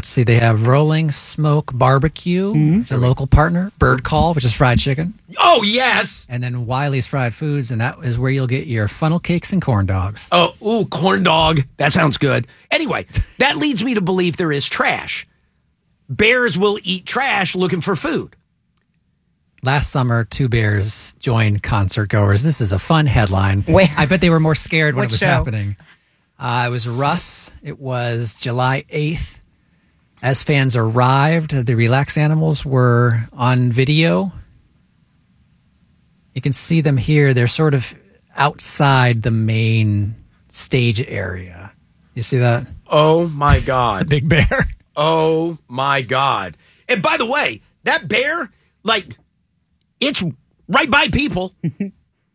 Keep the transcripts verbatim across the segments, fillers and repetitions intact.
let's see. They have Rolling Smoke Barbecue, Mm-hmm. which is a local partner. Bird Call, which is fried chicken. Oh, yes. And then Wiley's Fried Foods, and that is where you'll get your funnel cakes and corn dogs. Oh, ooh, corn dog. That sounds good. Anyway, that leads me to believe there is trash. Bears will eat trash looking for food. Last summer, two bears joined concert goers. This is a fun headline. Where? I bet they were more scared when What it was show? happening. Uh, it was Russ. It was July eighth. As fans arrived, the relaxed animals were on video. You can see them here. They're sort of outside the main stage area. You see that? Oh, my God. It's a big bear. Oh, my God. And by the way, that bear, like, it's right by people. I'm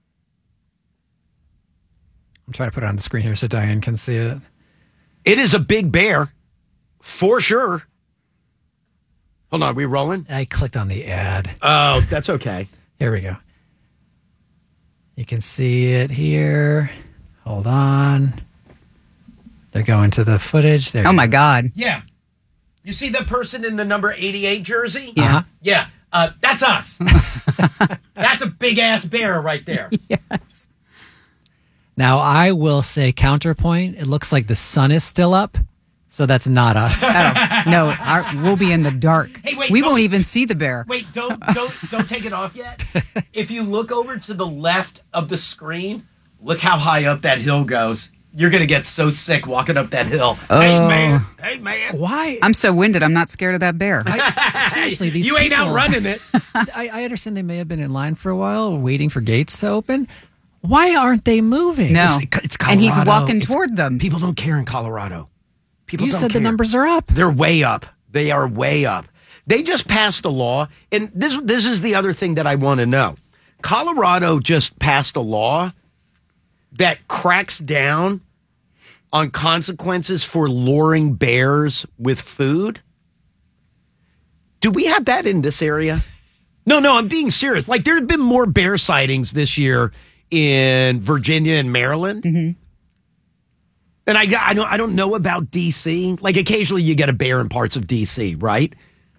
trying to put it on the screen here so Diane can see it. It is a big bear, for sure. Hold on, are we rolling? I clicked on the ad. Oh, that's okay. Here we go. You can see it here. Hold on. They're going to the footage. There. Oh, my God. Yeah. You see the person in the number eighty-eight jersey? Yeah. Uh-huh. Yeah. Uh, that's us. That's a big-ass bear right there. Yes. Now, I will say counterpoint. It looks like the sun is still up, so that's not us. Oh, no, our, we'll be in the dark. Hey, wait, we don't- won't even see the bear. Wait, don't don't don't take it off yet. If you look over to the left of the screen, look how high up that hill goes. You're gonna get so sick walking up that hill. Oh. Hey man, hey man. Why? I'm so winded, I'm not scared of that bear. I, seriously, these you ain't people- outrunning it. I, I understand they may have been in line for a while, waiting for gates to open. Why aren't they moving? No. It's, it's And he's Colorado. walking It's- toward them. People don't care in Colorado. People You don't said care. the numbers are up. They're way up. They are way up. They just passed a law, and this this is the other thing that I want to know. Colorado just passed a law that cracks down on consequences for luring bears with food. Do we have that in this area? No, no, I'm being serious. Like, there have been more bear sightings this year in Virginia and Maryland. Mm-hmm. And I, I don't I don't know about D C. Like, occasionally you get a bear in parts of D C, right?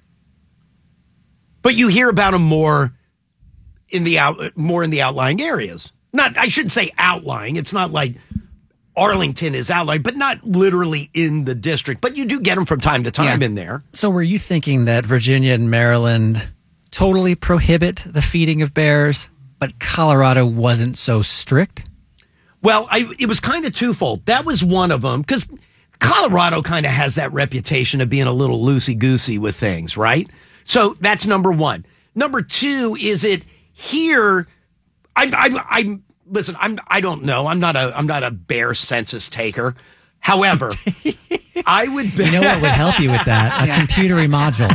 But you hear about them more in the out more in the outlying areas. Not I shouldn't say outlying. It's not like Arlington is outlying, but not literally in the district. But you do get them from time to time Yeah. in there. So were you thinking that Virginia and Maryland totally prohibit the feeding of bears, but Colorado wasn't so strict? Well, I, it was kind of twofold. That was one of them, because Colorado kind of has that reputation of being a little loosey-goosey with things, right? So that's number one. Number two, is it here? I'm, I'm, I'm listen. I'm, I don't know. I'm not a, I'm not a bear census taker. However, I would. Bet, You know what would help you with that? A Yeah. computery module.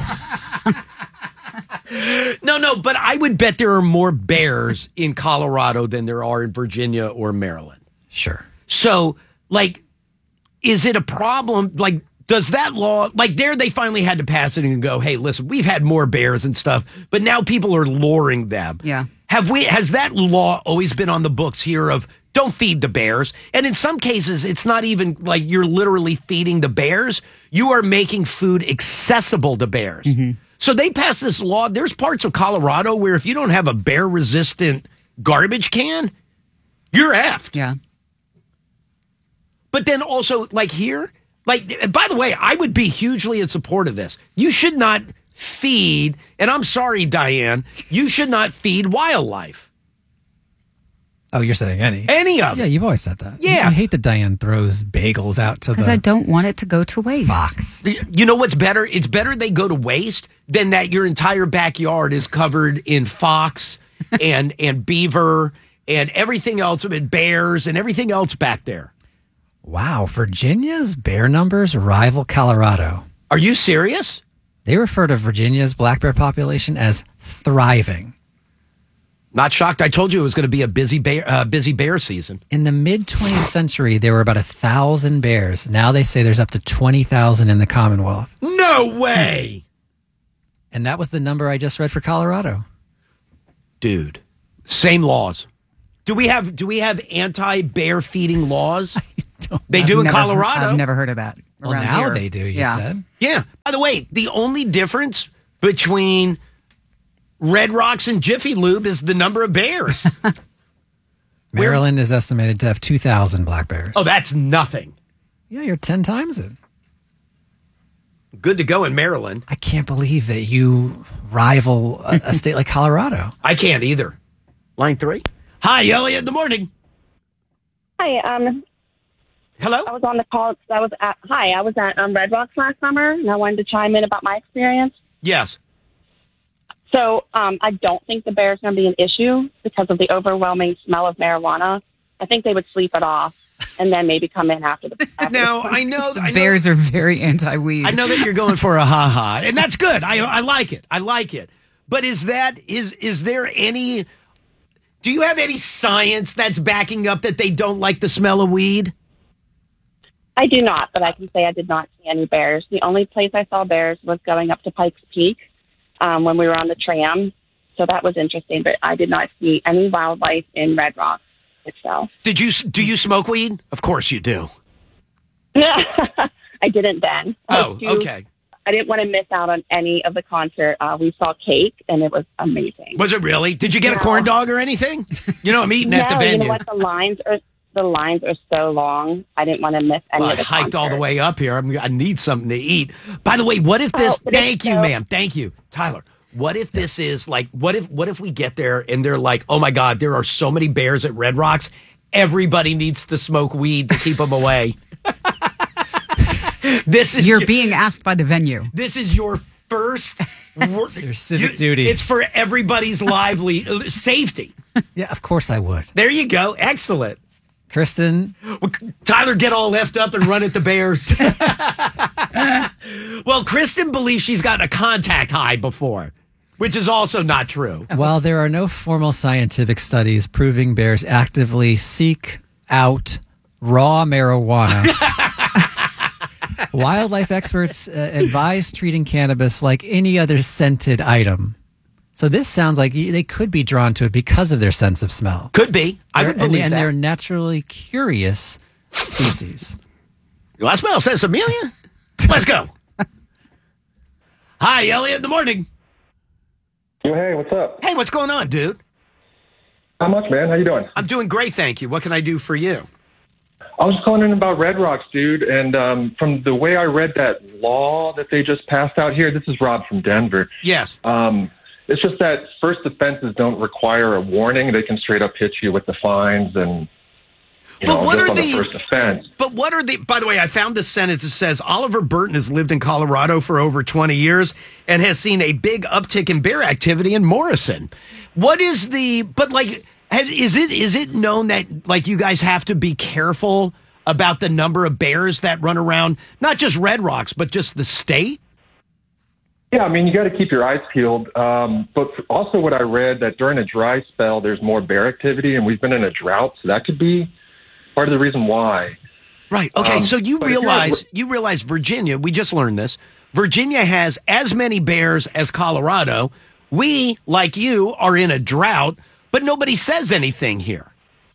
no, no, but I would bet there are more bears in Colorado than there are in Virginia or Maryland. Sure. So, like, is it a problem? Like, does that law, like, there they finally had to pass it and go, hey, listen, we've had more bears and stuff, but now people are luring them. Yeah. Have we, has that law always been on the books here of don't feed the bears? And in some cases, it's not even like you're literally feeding the bears. You are making food accessible to bears. So they passed this law. There's parts of Colorado where if you don't have a bear resistant garbage can, you're effed. Yeah. But then also, like here, like, by the way, I would be hugely in support of this. You should not feed, and I'm sorry, Diane, you should not feed wildlife. Oh, you're saying any? Any of Yeah, it. you've always said that. Yeah. I hate that Diane throws bagels out to Because the I don't want it to go to waste. fox. You know what's better? It's better they go to waste than that your entire backyard is covered in fox and and beaver and everything else, and bears and everything else back there. Wow, Virginia's bear numbers rival Colorado. Are you serious? They refer to Virginia's black bear population as thriving. Not shocked. I told you it was going to be a busy bear, uh, busy bear season. In the mid-twentieth century, there were about a thousand bears. Now they say there's up to twenty thousand in the Commonwealth. No way. And that was the number I just read for Colorado. Dude, same laws. Do we have do we have anti-bear feeding laws? Don't- They do in Never- Colorado. I've never heard of that. Well, around now here. they do, you yeah. said. Yeah. By the way, the only difference between Red Rocks and Jiffy Lube is the number of bears. Maryland is estimated to have two thousand black bears. Oh, that's nothing. Yeah, you're ten times it. Good to go in Maryland. I can't believe that you rival a, a state like Colorado. I can't either. Line three. Hi, Elliot. In the morning. Hi, um, Hello. I was on the call. I was at, hi, I was at um, Red Rocks last summer, and I wanted to chime in about my experience. Yes. So um, I don't think the bear's going to be an issue because of the overwhelming smell of marijuana. I think they would sleep it off and then maybe come in after the. After Now the I know, I know Bears are very anti-weed. I know that you're going for a ha ha, and that's good. I I like it. I like it. But is that is is there any? Do you have any science that's backing up that they don't like the smell of weed? I do not, but I can say I did not see any bears. The only place I saw bears was going up to Pikes Peak um, when we were on the tram. So that was interesting, but I did not see any wildlife in Red Rock itself. Did you do you smoke weed? Of course you do. I didn't then. I Oh, was too- okay. I didn't want to miss out on any of the concert. Uh, we saw cake, and it was amazing. Was it really? Did you get a No. corn dog or anything? You know, I'm eating no, at the you venue. know what? The lines are the lines are so long. I didn't want to miss any Well, of I the hiked all the concert. way up here. I'm, I need something to eat. By the way, what if this? Oh, but it's thank you, so- ma'am. Thank you, Tyler. What if this is like? What if? What if we get there and they're like, oh my God, there are so many bears at Red Rocks. Everybody needs to smoke weed to keep them away. This is You're your, being asked by the venue. this is your first. wor- your civic you- duty. It's for everybody's lively uh, safety. Yeah, of course I would. There you go. Excellent. Kristen, Well, Tyler, get all left up and run at the Bears. Well, Kristen believes she's gotten a contact high before, which is also not true. while there are no formal scientific studies proving bears actively seek out raw marijuana, wildlife experts uh, advise treating cannabis like any other scented item. So this sounds like y- they could be drawn to it because of their sense of smell. Could be. I would They're- and, believe and that. they're naturally curious species. You want to smell says Amelia? Let's go. Hi, Elliot. In the morning. Yo, hey, what's up? Hey, what's going on, dude? Not much, man. How you doing? I'm doing great, thank you. What can I do for you? I was calling in about Red Rocks, dude, and um, from the way I read that law that they just passed out here, this is Rob from Denver. Yes. Um, it's just that first offenses don't require a warning; they can straight up hit you with the fines and. You But know, what just are on the- the first offense? But what are the, by the way, I found this sentence that says Oliver Burton has lived in Colorado for over twenty years and has seen a big uptick in bear activity in Morrison. What is the, but like, has, is it, is it known that like you guys have to be careful about the number of bears that run around, not just Red Rocks, but just the state? Yeah, I mean, you got to keep your eyes peeled. Um, but also, what I read that during a dry spell, there's more bear activity, and we've been in a drought, so that could be part of the reason why. Right. Okay. Um, so you but if you're- realize you realize Virginia. We just learned this. Virginia has as many bears as Colorado. We, like you, are in a drought, but nobody says anything here.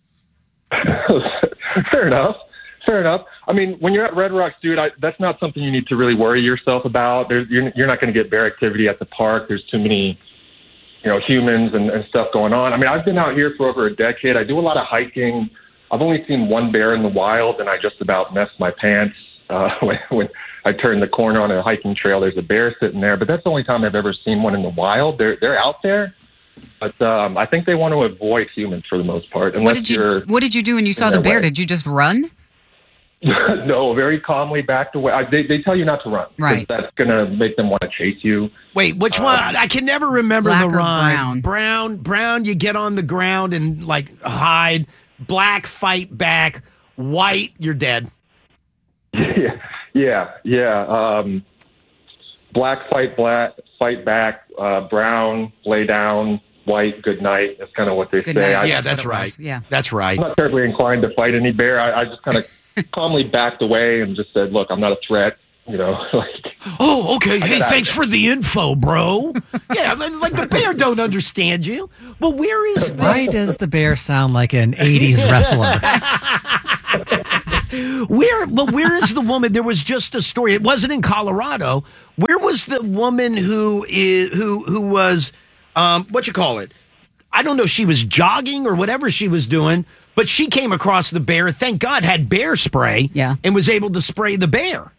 Fair enough. Fair enough. I mean, when you're at Red Rocks, dude, I, that's not something you need to really worry yourself about. There's, you're, you're not going to get bear activity at the park. There's too many, you know, humans and, and stuff going on. I mean, I've been out here for over a decade. I do a lot of hiking. I've only seen one bear in the wild, and I just about messed my pants uh, when, when I turned the corner on a hiking trail. There's a bear sitting there, but that's the only time I've ever seen one in the wild. They're they're out there, but um, I think they want to avoid humans for the most part. Unless What did you you're What did you do when you saw in the their bear? way. Did you just run? no, very calmly backed away. I, they they tell you not to run, 'cause Right. That's gonna make them want to chase you. Wait, which one? I can never remember Black the or rhyme. brown? Brown, brown. You get on the ground and like hide. Black, fight back. White, you're dead. Yeah, yeah, yeah. Um, black fight black, fight back. Uh, brown lay down. White good night. That's kind of what they Good say. night. I, yeah, that's that's what it right. was, yeah. That's right. I'm not terribly inclined to fight any bear. I, I just kind of calmly backed away and just said, "Look, I'm not a threat." You know, like Oh, okay. Hey, got out thanks of for the info, bro. Yeah, like like the bear don't understand you. Well, where is the Why does the bear sound like an eighties wrestler? Where, well, where is the woman? There was just a story. It wasn't in Colorado. Where was the woman who is who who was um, what you call it? I don't know. She was jogging or whatever she was doing, but she came across the bear. Thank God, had bear spray. Yeah. And was able to spray the bear.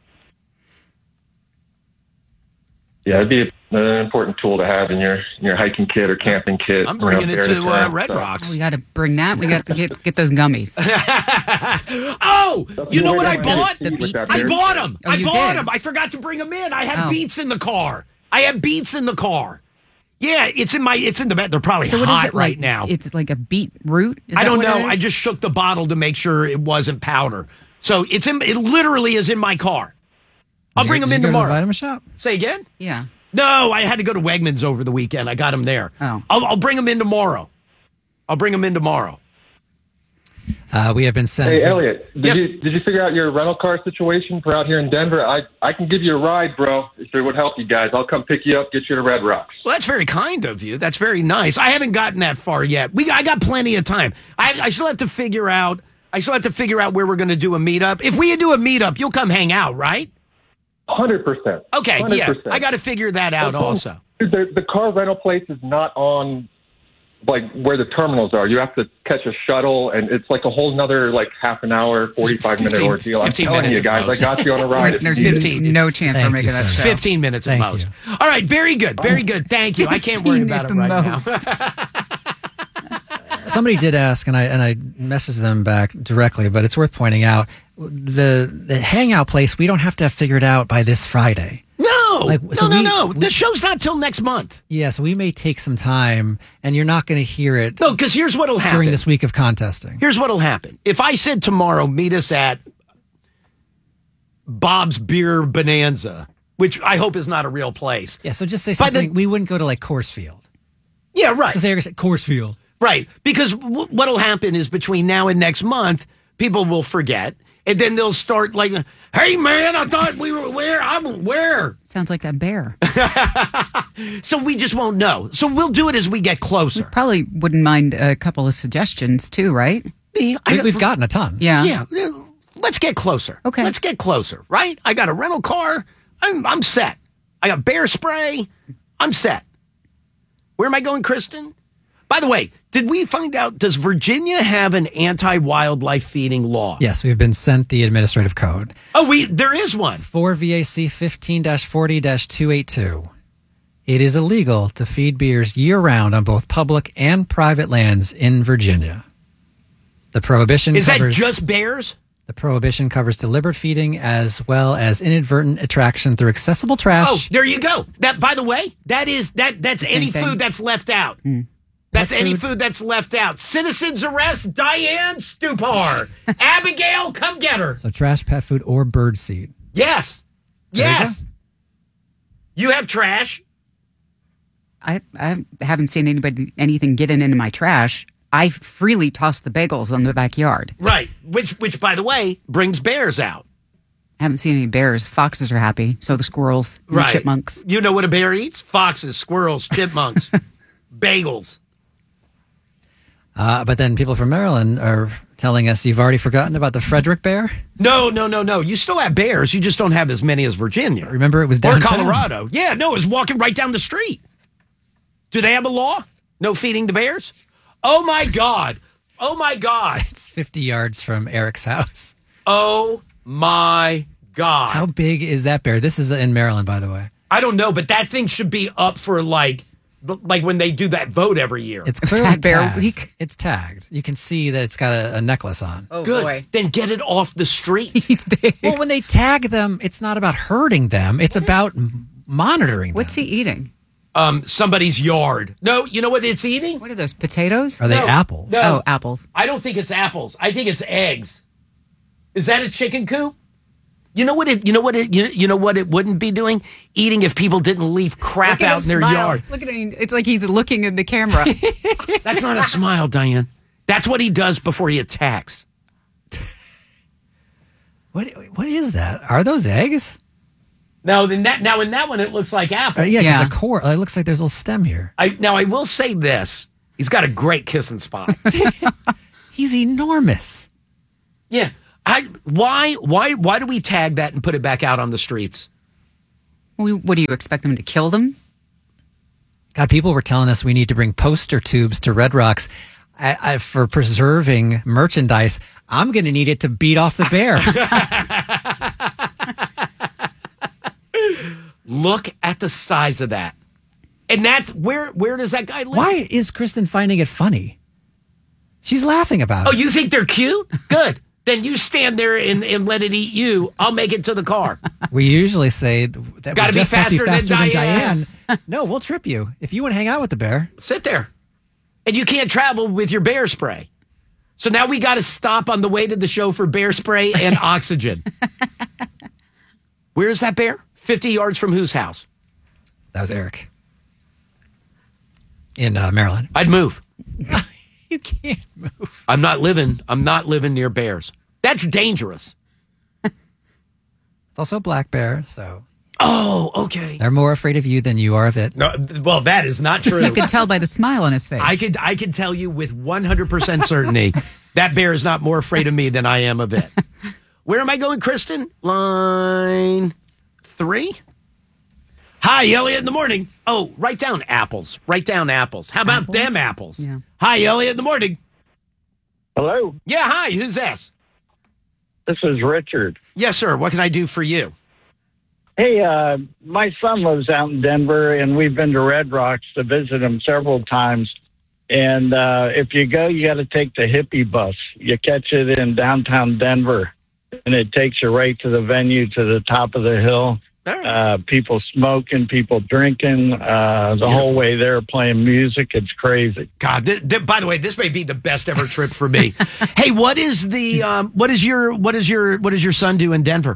Yeah, it'd be an important tool to have in your in your hiking kit or camping kit. I'm bringing you know, it bear to uh, deterrent, Red so. Rocks. We got to bring that. We got to get get those gummies. Oh, you know what I With bought? that beat- bear. I bought them. Oh, I you bought did? them. I forgot to bring them in. I had Oh. Beats in the car. I have Beats in the car. Yeah, it's in my. It's in the bed. They're probably So what hot is it right like? now. It's like a beet root. Is I that don't what know. it I is? just shook the bottle to make sure it wasn't powder. So it's in. It literally is in my car. I'll Did bring you- them did in you go to the tomorrow. vitamin shop. Say again? Yeah. No, I had to go to Wegmans over the weekend. I got them there. Oh. I'll, I'll bring them in tomorrow. I'll bring them in tomorrow. Uh, we have been sent. Hey, Elliot, did Yes. you did you figure out your rental car situation for out here in Denver? I I can give you a ride, bro. If it would help you guys, I'll come pick you up, get you to Red Rocks. Well, that's very kind of you. That's very nice. I haven't gotten that far yet. We, I got plenty of time. I, I still have to figure out. I still have to figure out where we're going to do a meetup. If we do a meetup, you'll come hang out, right? Hundred percent. Okay, yeah. I got to figure that out also. Dude, the, the car rental place is not on like where the terminals are. You have to catch a shuttle, and it's like a whole nother like half an hour, forty-five minute fifteen ordeal. I'm fifteen telling minutes you guys, at I most. got you on a ride. if There's you need it. fifteen. no chance Thank we're making you, that sir. show. fifteen minutes at Thank most. you. All right, very good, very good. Thank you. I can't worry fifteen about at it the right most. now. Somebody did ask, and I and I messaged them back directly, but it's worth pointing out the the hangout place. We don't have to have figured out by this Friday. No, Like, no, so no, we- no. we- The show's not till next month. Yeah, so we may take some time, and you're not going to hear it No, because here's what'll happen. during this week of contesting. Here's what'll happen. If I said tomorrow, meet us at Bob's Beer Bonanza, which I hope is not a real place. Yeah, so just say By the- something. we wouldn't go to like Coursefield. Yeah, right. So say you're gonna say Coursefield. Right. Because w- what'll happen is between now and next month, people will forget. And then they'll start like, hey, man, I thought we were where? I'm where? Sounds like that bear. So we just won't know. So we'll do it as we get closer. Probably wouldn't mind a couple of suggestions too, right? I- We, we've gotten a ton. Yeah. Yeah. Let's get closer. Okay. Let's get closer, right? I got a rental car. I'm, I'm set. I got bear spray. I'm set. Where am I going, Kristen? By the way, did we find out, does Virginia have an anti-wildlife feeding law? Yes, we've been sent the administrative code. Oh, we there is one. For V A C fifteen forty two eighty-two, it is illegal to feed beers year-round on both public and private lands in Virginia. The prohibition Is that covers just bears? the prohibition covers deliberate feeding as well as inadvertent attraction through accessible trash. Oh, there you go. That, by the way, that is that that's same any thing. food that's left out. That's Pet any food. food that's left out. Citizens arrest Diane Stupar. Abigail, come get her. So trash, pet food, or bird seed. Yes. There you Yes. You have trash. I I haven't seen anybody anything getting into my trash. I freely toss the bagels in the backyard. Right. Which which by the way brings bears out. I haven't seen any bears. Foxes are happy, so the squirrels, and the Right. chipmunks. You know what a bear eats? Foxes, squirrels, chipmunks, bagels. Uh, but then people from Maryland are telling us you've already forgotten about the Frederick bear. No, no, no, no. You still have bears. You just don't have as many as Virginia. Remember, it was Or downtown. Colorado. Yeah, no, it was walking right down the street. Do they have a law? No feeding the bears? Oh, my God. Oh, my God. It's fifty yards from Eric's house. Oh, my God. How big is that bear? This is in Maryland, by the way. I don't know, but that thing should be up for like, like when they do that vote every year. It's clearly Fat Bear tagged. Week. It's tagged. You can see that it's got a, a necklace on. Oh Good. Then get it off the street. he's big. Well, when they tag them, it's not about hurting them. It's about m- monitoring them. What's he eating? Um, somebody's yard. No, you know what it's eating? What are those potatoes? Are they No. apples? No. Oh, apples. I don't think it's apples. I think it's eggs. Is that a chicken coop? You know what it? You know what it? You, you know what it wouldn't be doing? Eating if people didn't leave crap Look at out in him their smile. yard. Look at him. It's like he's looking in the camera. That's not a smile, Diane. That's what he does before he attacks. What What is that? Are those eggs? Now, in that now in that one, it looks like Uh, apple. yeah, Yeah. because a core. It looks like there's a little stem here. I, now I will say this: he's got a great kissing spot. He's enormous. Yeah. I, why, why, why do we tag that and put it back out on the streets? Well, what do you expect them to kill them? God, people were telling us we need to bring poster tubes to Red Rocks I, I, for preserving merchandise. I'm going to need it to beat off the bear. Look at the size of that. And that's where, where does that guy live? Why is Kristen finding it funny? She's laughing about Oh, it. you think they're cute? Good. Then you stand there and, and let it eat you. I'll make it to the car. We usually say that Gotta we be just have to faster be than faster than Diane. Diane. No, we'll trip you. If you want to hang out with the bear. Sit there. And you can't travel with your bear spray. So now we got to stop on the way to the show for bear spray and oxygen. Where is that bear? fifty yards from whose house? That was Eric. In uh, Maryland. I'd move. You can't move. I'm not living. I'm not living near bears. That's dangerous. It's also a black bear, so Oh, okay. they're more afraid of you than you are of it. No, well, that is not true. You could tell by the smile on his face. I could I could tell you with one hundred percent certainty that bear is not more afraid of me than I am of it. Where am I going, Kristen? Line three? Hi, Elliot in the morning. Oh, write down apples. Write down apples. How about Apples? them apples? Yeah. Hi, Elliot in the morning. Hello, Yeah, hi. Who's this? this is Richard. Yes, sir. What can I do for you? Hey, uh, my son lives out in Denver, and we've been to Red Rocks to visit him several times. And uh, if you go, you got to take the hippie bus. You catch it in downtown Denver, and it takes you right to the venue, to the top of the hill. Uh, people smoking, people drinking, uh, the whole way there playing music. It's crazy. God, th- th- by the way, this may be the best ever trip for me. Hey, what is the um, what is your what is your what does your son do in Denver?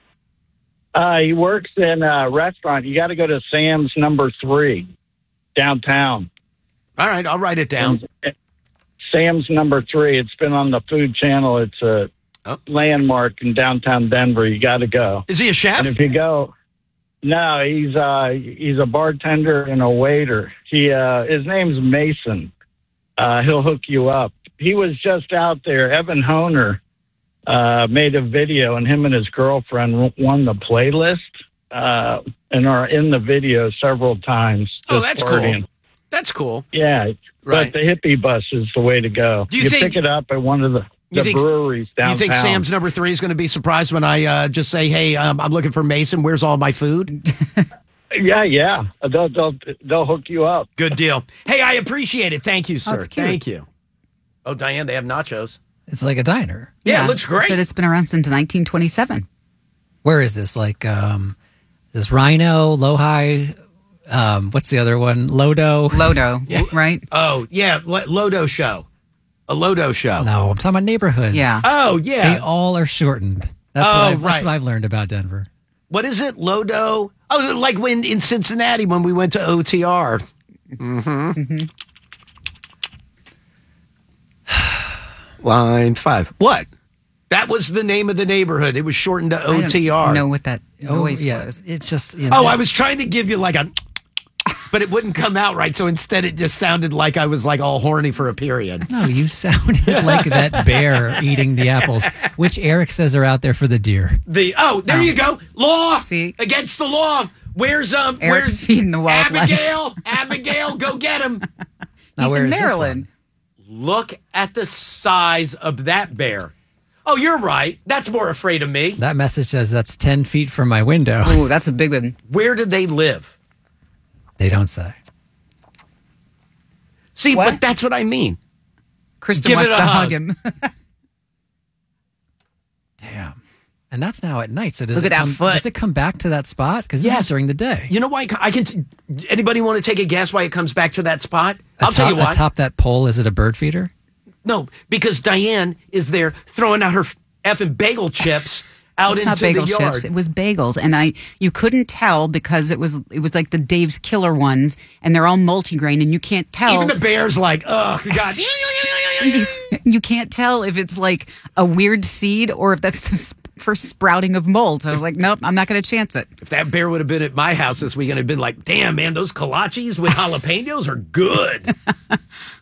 Uh, he works in a restaurant. You got to go to Sam's Number Three downtown. All right, I'll write it down. Sam's Number Three. It's been on the Food Channel. It's a Oh. landmark in downtown Denver. You got to go. Is he a chef? And if you go, no, he's uh, he's a bartender and a waiter. He uh, his name's Mason. Uh, he'll hook you up. He was just out there. Evan Honer uh, made a video, and him and his girlfriend won the playlist uh, and are in the video several times. Oh, just that's partying. cool. That's cool. Yeah, Right. but the hippie bus is the way to go. Do you you think- pick it up at one of the, You the think- breweries downtown. You think Sam's Number Three is going to be surprised when I uh, just say, "Hey, um, I'm looking for Mason. Where's all my food?" Yeah, yeah. They'll, they'll, they'll hook you up. Good deal. Hey, I appreciate it. Thank you, sir. it's cute. Thank you. Oh, Diane, they have nachos. It's like a diner. Yeah, it looks great. Said it's been around since nineteen twenty-seven. Where is this? Like, um, this Rhino, Lohi, um, what's the other one? Lodo? Lodo, right? Oh, yeah, L- Lodo show. A Lodo show. No, I'm talking about neighborhoods. Yeah. Oh, They yeah. all are shortened. That's, Oh, what I've, right. that's what I've learned about Denver. What is it? Lodo? Oh, like when in Cincinnati when we went to O T R. Mm-hmm. Line five. What? That was the name of the neighborhood. It was shortened to I O T R. don't know what that Oh, noise yeah. was. It's just, you know. Oh, I was trying to give you like a, but it wouldn't come out right. So instead, it just sounded like I was like all horny for a period. No, you sounded like that bear eating the apples, which Eric says are out there for the deer. The oh, there you go. Law See? against the law. Where's um? Eric's where's feeding the wildlife. Abigail? Abigail, go get him. Now, He's where in is this Maryland. Look at the size of that bear. Oh, you're right. That's more afraid of me. That message says that's ten feet from my window. Oh, that's a big one. Where do they live? They don't say. See, What? but that's what I mean. Kristen Give wants it a to hug. hug him. Damn. And that's now at night. So does Look it at that come, foot. Does it come back to that spot? Because this Yes. is during the day. You know why? I can. Anybody want to take a guess why it comes back to that spot? I'll atop, tell you why. Atop that pole, is it a bird feeder? No, because Diane is there throwing out her effing bagel chips out It's into not bagel the yard. chips. It was bagels, and I you couldn't tell because it was it was like the Dave's Killer ones, and they're all multigrain, and you can't tell. Even the bear's like, oh god. You can't tell if it's like a weird seed or if that's the s- first sprouting of mold. So I was like, nope, I'm not going to chance it. If that bear would have been at my house this weekend, I'd been like, damn man, those kolaches with jalapenos are good.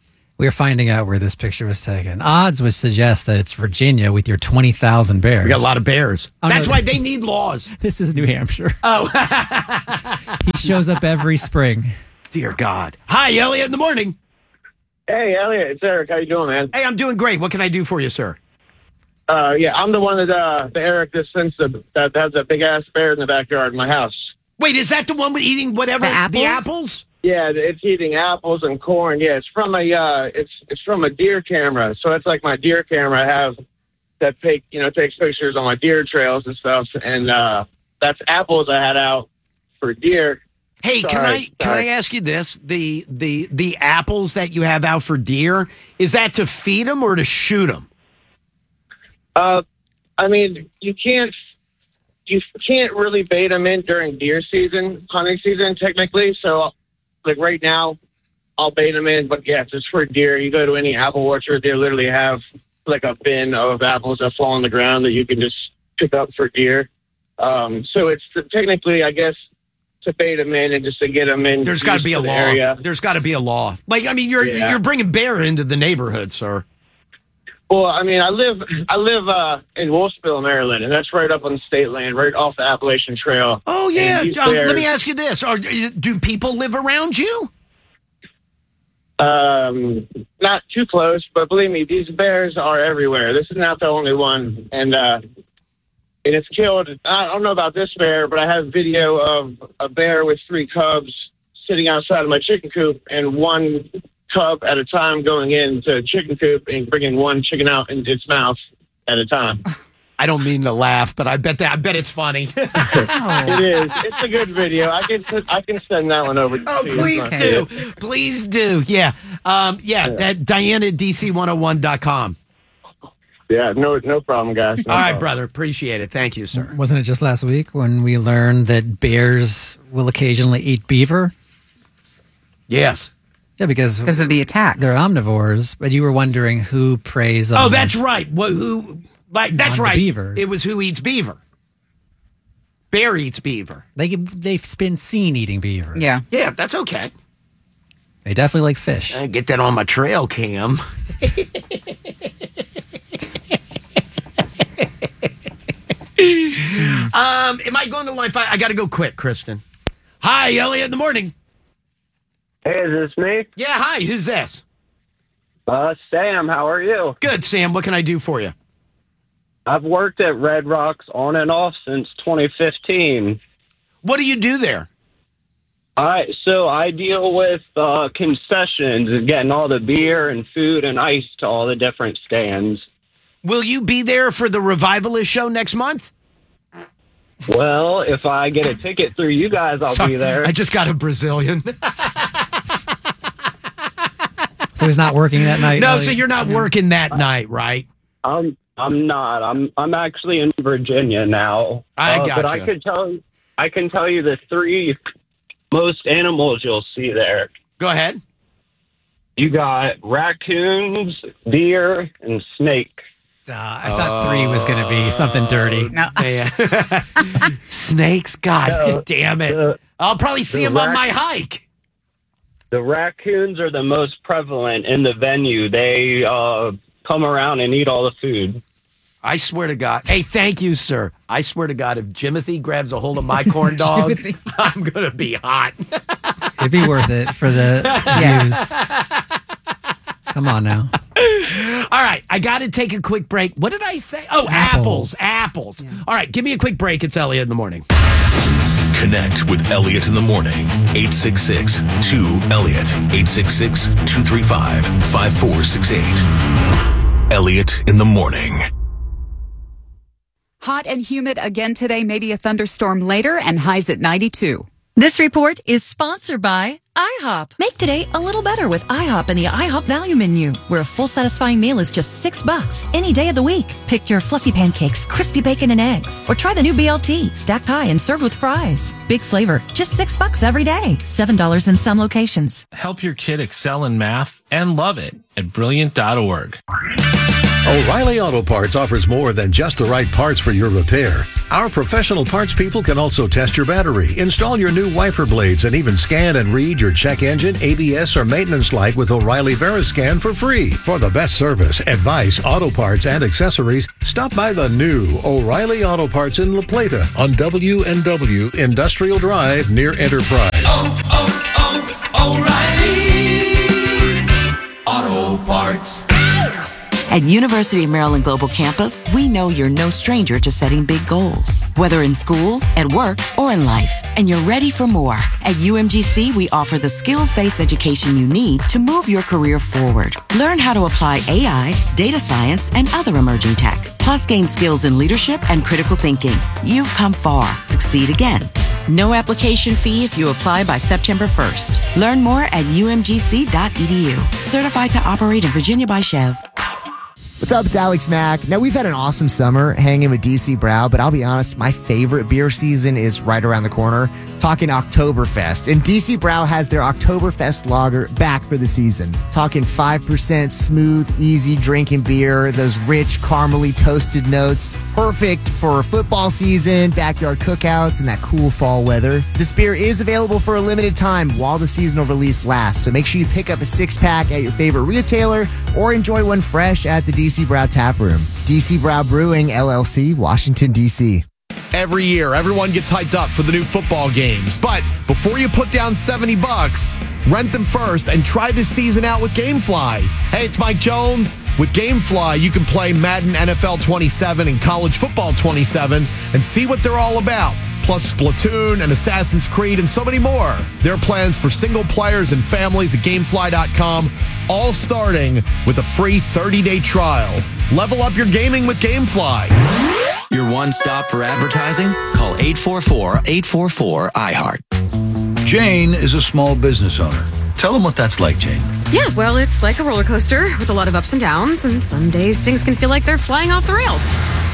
We're finding out where this picture was taken. Odds would suggest that it's Virginia with your twenty thousand bears. We got a lot of bears. Oh, That's no. why they need laws. This is New Hampshire. Oh, He shows up every spring. dear God. Hi, Elliot in the morning. Hey, Elliot, it's Eric. How you doing, man? Hey, I'm doing great. What can I do for you, sir? Uh, yeah, I'm the one that uh, the Eric that sends the that has a big ass bear in the backyard of my house. Wait, is that the one with eating whatever? The apples? apples? Yeah, it's eating apples and corn. Yeah, it's from a uh, it's it's from a deer camera. So it's like my deer camera I have that take you know takes pictures on my deer trails and stuff. And uh, that's apples I had out for deer. Hey, can Sorry, I can sorry. I ask you this? The the the apples that you have out for deer, is that to feed them or to shoot them? Uh, I mean, you can't you can't really bait them in during deer season, hunting season, technically. So, like right now, I'll bait them in. But yeah, just for deer, you go to any apple orchard, they literally have like a bin of apples that fall on the ground that you can just pick up for deer. Um, so it's technically, I guess, to bait them in and just to get them in. There's got to be a the law. area. There's got to be a law. Like I mean, you're Yeah. you're bringing bear into the neighborhood, sir. Well, I mean, I live I live uh, in Wolfsville, Maryland, and that's right up on the state land, right off the Appalachian Trail. Oh yeah. And these Uh, let me bears- ask you this: Are, do people live around you? Um, not too close, but believe me, these bears are everywhere. This is not the only one, and uh, and it's killed. I don't know about this bear, but I have video of a bear with three cubs sitting outside of my chicken coop, and one cub at a time going into a chicken coop and bringing one chicken out in its mouth at a time. I don't mean to laugh, but I bet that I bet it's funny. It is. It's a good video. I can I can send that one over. Oh, to you. please It's do. not good. Please do. Yeah. Um, yeah, that Diana at D C one oh one dot com. Yeah, no, no problem, guys. No All right, problem. brother. Appreciate it. Thank you, sir. Wasn't it just last week when we learned that bears will occasionally eat beaver? Yes. Yeah, because Because of the attacks. they're omnivores. But you were wondering who preys on Oh, that's right. What, who? Like that's On the right. beaver. It was who eats beaver. Bear eats beaver. They, they've been seen eating beaver. yeah. Yeah, that's okay. They definitely like fish. I get that on my trail cam. um, am I going to line five? I got to go quick, Kristen. Hi, Elliot in the morning. Hey, is this me? Yeah, hi. Who's this? Uh, Sam, how are you? Good, Sam. What can I do for you? I've worked at Red Rocks on and off since twenty fifteen. What do you do there? I so I deal with uh, concessions and getting all the beer and food and ice to all the different stands. Will you be there for the Revivalist show next month? Well, if I get a ticket through you guys, I'll Sorry, be there. I just got a Brazilian. So he's not working that night? No, Elliot? so you're not working that night, right? I'm I'm not. I'm I'm actually in Virginia now. I Uh, But gotcha. I could tell I can tell you the three most animals you'll see there. Go ahead. You got raccoons, deer, and snake. Uh, I thought three was going to be something dirty. No. Man. Snakes, God No, damn it. the- I'll probably see the him on rac- my hike. The raccoons are the most prevalent in the venue. They uh, come around and eat all the food. I swear to God. Hey, thank you, sir. I swear to God, if Jimothy grabs a hold of my corn dog, Jimothy. I'm going to be hot. It'd be worth it for the views. Come on now. All right, I got to take a quick break. What did I say? Oh, apples. Apples. Apples. All right, give me a quick break. It's Elliot in the morning. Connect with Elliot in the morning. eight six six two Elliot. eight six six two three five five four six eight. Elliot in the morning. Hot and humid again today, maybe a thunderstorm later, and highs at ninety-two. This report is sponsored by IHOP. Make today a little better with IHOP and the IHOP Value Menu, where a full satisfying meal is just six bucks any day of the week. Pick your fluffy pancakes, crispy bacon and eggs, or try the new B L T, stacked high and served with fries. Big flavor, just six bucks every day. Seven dollars in some locations. Help your kid excel in math and love it at brilliant dot org. O'Reilly Auto Parts offers more than just the right parts for your repair. Our professional parts people can also test your battery, install your new wiper blades, and even scan and read your check engine, A B S, or maintenance light with O'Reilly Veriscan for free. For the best service, advice, auto parts, and accessories, stop by the new O'Reilly Auto Parts in La Plata on W and W Industrial Drive near Enterprise. Oh, oh, oh, O'Reilly Auto Parts. At University of Maryland Global Campus, we know you're no stranger to setting big goals, whether in school, at work, or in life, and you're ready for more. At U M G C, we offer the skills-based education you need to move your career forward. Learn how to apply A I, data science, and other emerging tech, plus gain skills in leadership and critical thinking. You've come far. Succeed again. No application fee if you apply by September first. Learn more at U M G C dot E D U. Certified to operate in Virginia by Chev. What's up? It's Alex Mack. Now, we've had an awesome summer hanging with D C Brau, but I'll be honest, my favorite beer season is right around the corner. Talking Oktoberfest. And D C Brau has their Oktoberfest lager back for the season. Talking five percent smooth, easy drinking beer. Those rich, caramely toasted notes. Perfect for football season, backyard cookouts, and that cool fall weather. This beer is available for a limited time while the seasonal release lasts. So make sure you pick up a six-pack at your favorite retailer or enjoy one fresh at the D C Brau Tap Room. D C Brau Brewing, L L C, Washington, D C Every year, everyone gets hyped up for the new football games. But before you put down seventy bucks, rent them first and try this season out with GameFly. Hey, it's Mike Jones. With GameFly, you can play Madden N F L twenty-seven and College Football twenty-seven and see what they're all about. Plus Splatoon and Assassin's Creed and so many more. There are plans for single players and families at gamefly dot com, all starting with a free thirty-day trial. Level up your gaming with GameFly. Your one stop for advertising? Call eight four four, eight four four, I heart. Jane is a small business owner. Tell them what that's like, Jane. Yeah, well, it's like a roller coaster with a lot of ups and downs, and some days things can feel like they're flying off the rails.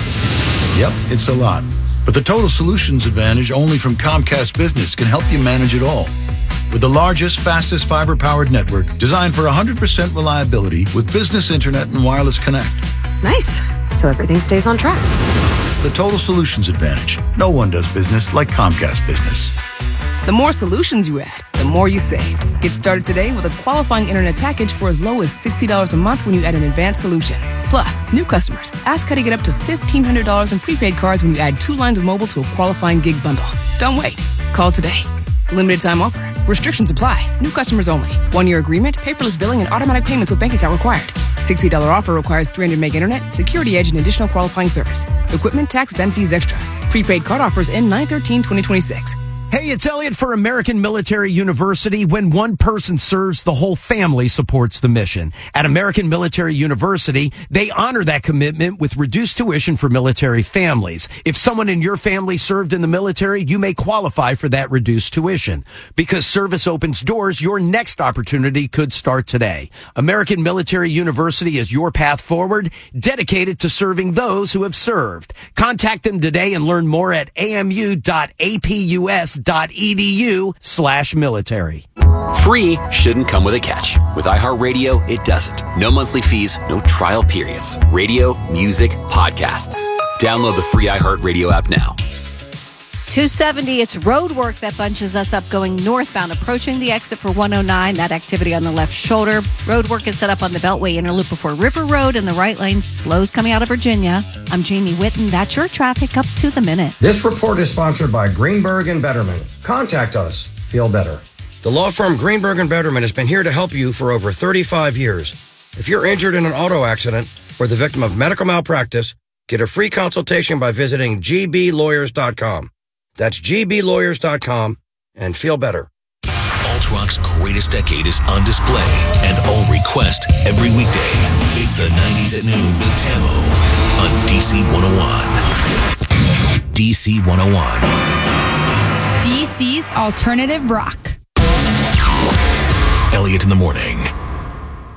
Yep, it's a lot. But the Total Solutions Advantage only from Comcast Business can help you manage it all. With the largest, fastest fiber-powered network designed for one hundred percent reliability with business internet and wireless connect. Nice. So everything stays on track. The Total Solutions Advantage. No one does business like Comcast Business. The more solutions you add, the more you save. Get started today with a qualifying internet package for as low as sixty dollars a month when you add an advanced solution. Plus, new customers, ask how to get up to fifteen hundred dollars in prepaid cards when you add two lines of mobile to a qualifying gig bundle. Don't wait. Call today. Limited time offer. Restrictions apply. New customers only. One-year agreement, paperless billing, and automatic payments with bank account required. sixty dollars offer requires three hundred meg internet, security edge, and additional qualifying service. Equipment, taxes, and fees extra. Prepaid card offers end nine thirteen twenty twenty-six. Hey, it's Elliot for American Military University. When one person serves, the whole family supports the mission. At American Military University, they honor that commitment with reduced tuition for military families. If someone in your family served in the military, you may qualify for that reduced tuition. Because service opens doors, your next opportunity could start today. American Military University is your path forward, dedicated to serving those who have served. Contact them today and learn more at amu.apus.edu slash military. Free shouldn't come with a catch. With iHeartRadio, it doesn't. No monthly fees, no trial periods. Radio, music, podcasts. Download the free iHeartRadio app now. two seventy, it's road work that bunches us up going northbound, approaching the exit for one oh nine. That activity on the left shoulder. Road work is set up on the Beltway Inner Loop before River Road in the right lane. Slows coming out of Virginia. I'm Jamie Whitten. That's your traffic up to the minute. This report is sponsored by Greenberg and Betterman. Contact us. Feel better. The law firm Greenberg and Betterman has been here to help you for over thirty-five years. If you're injured in an auto accident or the victim of medical malpractice, get a free consultation by visiting g b lawyers dot com. That's g b lawyers dot com and feel better. Alt-Rock's greatest decade is on display and all request every weekday. It's the nineties at noon with Tamo on D C one oh one. D C one oh one. D C's Alternative Rock. Elliot in the Morning.